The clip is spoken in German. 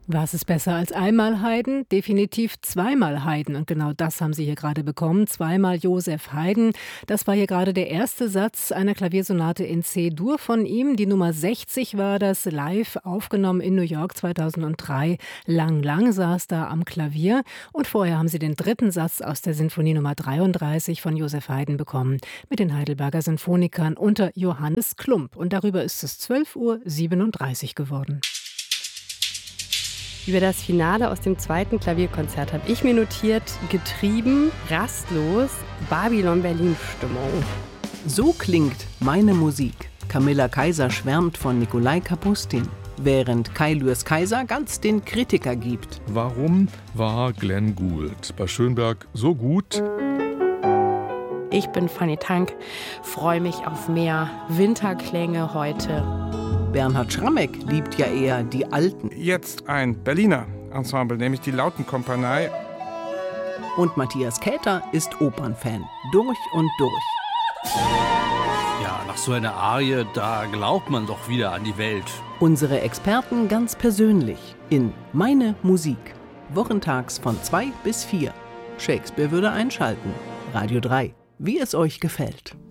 Was ist besser als einmal Haydn? Definitiv zweimal Haydn. Und genau das haben Sie hier gerade bekommen. Zweimal Joseph Haydn. Das war hier gerade der erste Satz einer Klaviersonate in C-Dur von ihm. Die Nummer 60 war das, live aufgenommen in New York 2003. Lang Lang saß da am Klavier. Und vorher haben Sie den dritten Satz aus der Sinfonie Nummer 33 von Joseph Haydn bekommen. Mit den Heidelberger Sinfonikern unter Johannes Klump. Und darüber ist es 12:37 Uhr geworden. Über das Finale aus dem zweiten Klavierkonzert habe ich mir notiert: getrieben, rastlos, Babylon-Berlin-Stimmung. So klingt meine Musik. Camilla Kaiser schwärmt von Nikolai Kapustin, während Kai Lürs Kaiser ganz den Kritiker gibt. Warum war Glenn Gould bei Schönberg so gut? Ich bin Fanny Tank, freue mich auf mehr Winterklänge heute. Bernhard Schrammeck liebt ja eher die alten. Jetzt ein Berliner Ensemble, nämlich die Lautenkompanie. Und Matthias Käther ist Opernfan, durch und durch. Ja, nach so einer Arie, da glaubt man doch wieder an die Welt. Unsere Experten ganz persönlich in Meine Musik. Wochentags von 2 bis 4. Shakespeare würde einschalten. Radio 3. Wie es euch gefällt.